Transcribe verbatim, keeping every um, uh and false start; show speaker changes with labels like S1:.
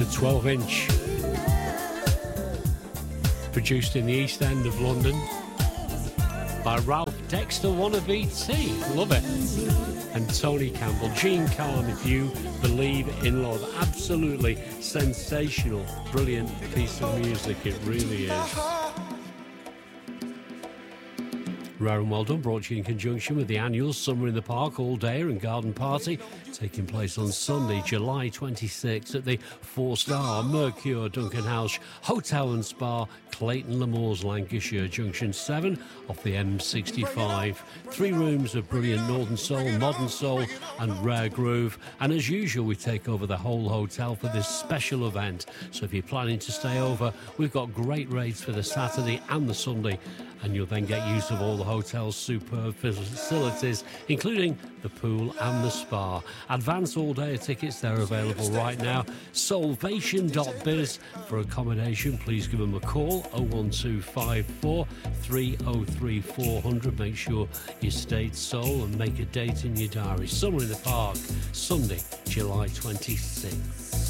S1: twelve inch. Produced in the East End of London by Ralph Dexter Wannabe T. Love it. And Tony Campbell. Gene Carn, If You Believe in Love. Absolutely sensational, brilliant piece of music. It really is. Rare and Well Done, brought to you in conjunction with the annual Summer in the Park All Day and Garden Party, taking place on Sunday, July twenty-sixth at the four-star Mercure Duncan House Hotel and Spa, Clayton Lemoors, Lancashire, Junction seven off the M sixty-five. Three rooms of brilliant Northern Soul, Modern Soul and Rare Groove. And as usual, we take over the whole hotel for this special event. So if you're planning to stay over, we've got great rates for the Saturday and the Sunday, and you'll then get use of all the hotel's superb facilities, including the pool and the spa. Advance all-day tickets, they're available right now. Solvation dot biz for accommodation. Please give them a call, oh one two five four, three oh three, four hundred. Make sure you state Sol and make a date in your diary. Summer in the Park, Sunday, July twenty-sixth.